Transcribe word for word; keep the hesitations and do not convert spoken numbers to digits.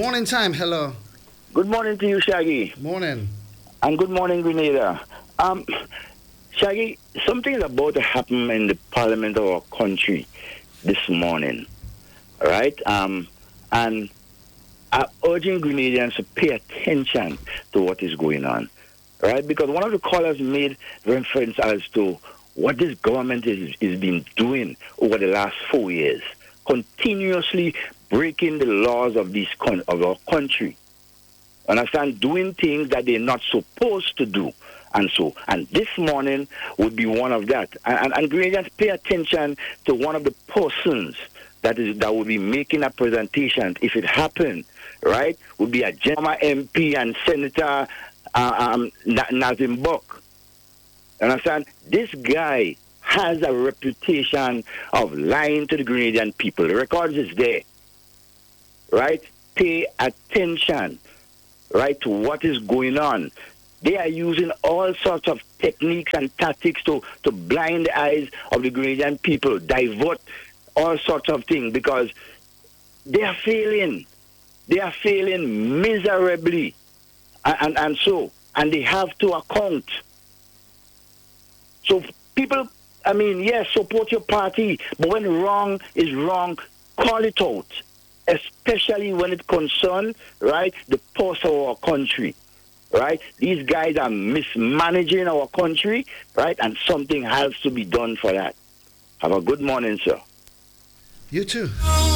Morning time, hello. Good morning to you, Shaggy, Morning. and good morning, Grenada. Um, Shaggy, something is about to happen in the parliament of our country this morning, right? Um, and I'm urging Grenadians to pay attention to what is going on, right? Because one of the callers made reference as to what this government is, is been doing over the last four years, continuously breaking the laws of this con- of our country. Understand? Doing things that they're not supposed to do. And so, and this morning would be one of that. And, and, and Grenadians, pay attention to one of the persons that is that will be making a presentation, if it happened, right, would be a Gemma M P and Senator uh, um, Na- Nazim Buck. Understand? This guy has a reputation of lying to the Grenadian people. The records is there, right? Pay attention, right, to what is going on. They are using all sorts of techniques and tactics to, to blind the eyes of the Grenadian people, divert all sorts of things because they are failing. They are failing miserably. And, and, and so, and they have to account. So people, I mean, yes, support your party, but when wrong is wrong, call it out, especially when it concerns, right, the pulse of our country, right? These guys are mismanaging our country, right, and something has to be done for that. Have a good morning, sir. You too.